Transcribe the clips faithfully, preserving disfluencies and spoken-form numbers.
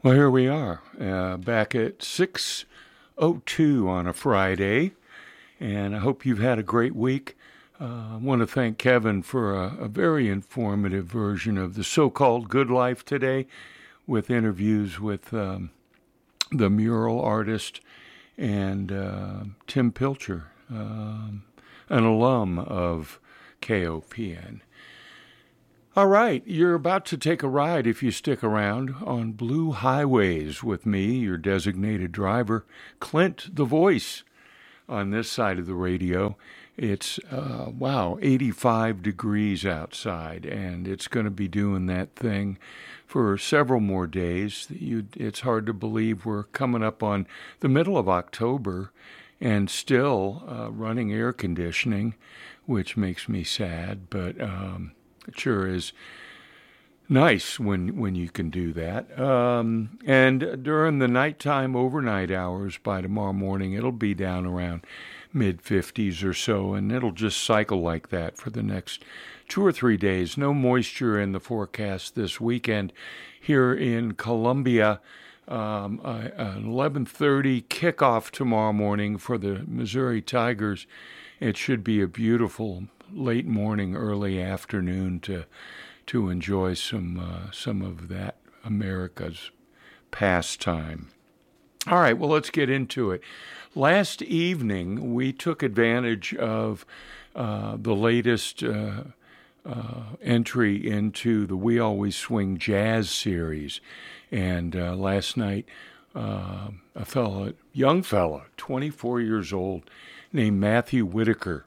Well, here we are, uh, back at six oh two on a Friday, and I hope you've had a great week. Uh, I want to thank Kevin for a, a very informative version of the so-called Good Life today, with interviews with um, the mural artist and uh, Tim Pilcher, um, an alum of K O P N. All right, you're about to take a ride, if you stick around, on Blue Highways with me, your designated driver, Clint the Voice, on this side of the radio. It's, uh, wow, eighty-five degrees outside, and it's going to be doing that thing for several more days. You, it's hard to believe we're coming up on the middle of October and still uh, running air conditioning, which makes me sad, but... Um, It sure is nice when when you can do that. Um, and during the nighttime overnight hours by tomorrow morning, it'll be down around mid fifties or so, and it'll just cycle like that for the next two or three days. No moisture in the forecast this weekend here in Columbia. Um, uh, an eleven thirty kickoff tomorrow morning for the Missouri Tigers. It should be a beautiful late morning, early afternoon to to enjoy some uh, some of that America's pastime. All right, well, let's get into it. Last evening, we took advantage of uh, the latest uh, uh, entry into the We Always Swing Jazz series, and uh, last night, uh, a fella, young fella, twenty-four years old, named Matthew Whitaker,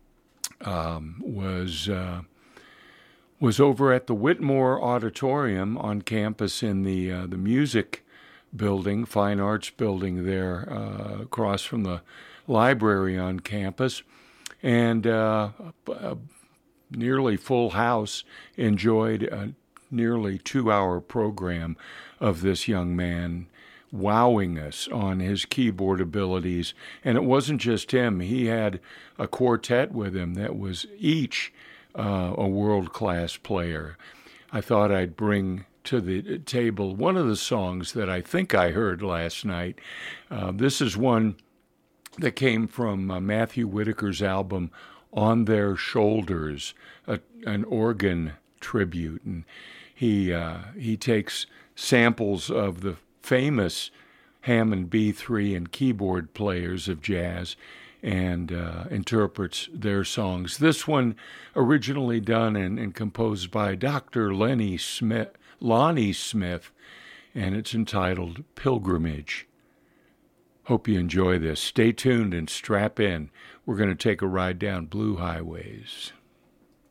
Um, was uh, was over at the Whitmore Auditorium on campus in the uh, the music building, fine arts building there uh, across from the library on campus, and uh, a, a nearly full house enjoyed a nearly two-hour program of this young man wowing us on his keyboard abilities. And it wasn't just him. He had a quartet with him that was each uh, a world-class player. I thought I'd bring to the table one of the songs that I think I heard last night. Uh, this is one that came from uh, Matthew Whitaker's album, On Their Shoulders, a, an organ tribute. And he, uh, he takes samples of the famous Hammond B three and keyboard players of jazz and uh, interprets their songs. This one originally done and, and composed by Doctor Lenny Smith, Lonnie Smith, and it's entitled Pilgrimage. Hope you enjoy this. Stay tuned and strap in. We're going to take a ride down Blue Highways.